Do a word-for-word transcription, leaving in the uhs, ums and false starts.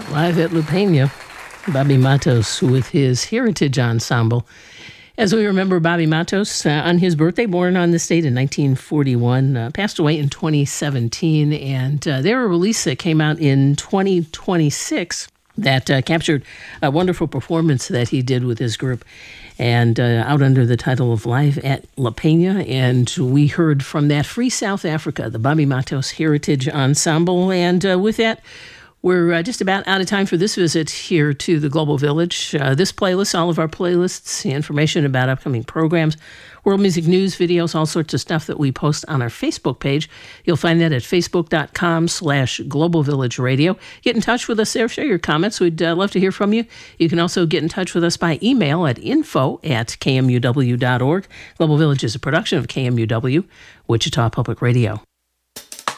Live at La Peña, Bobby Matos with his Heritage Ensemble. As we remember Bobby Matos uh, on his birthday, born on this date in nineteen forty-one, uh, passed away in twenty seventeen, and uh, there were a release that came out in twenty twenty-six that uh, captured a wonderful performance that he did with his group, and uh, out under the title of Live at La Peña. And we heard from that Free South Africa, the Bobby Matos Heritage Ensemble. And uh, with that, we're uh, just about out of time for this visit here to the Global Village. Uh, this playlist, all of our playlists, information about upcoming programs, world music news, videos, all sorts of stuff that we post on our Facebook page. You'll find that at facebook.com slash Global Village Radio. Get in touch with us there. Share your comments. We'd uh, love to hear from you. You can also get in touch with us by email at info at k m u w dot org. Global Village is a production of K M U W, Wichita Public Radio.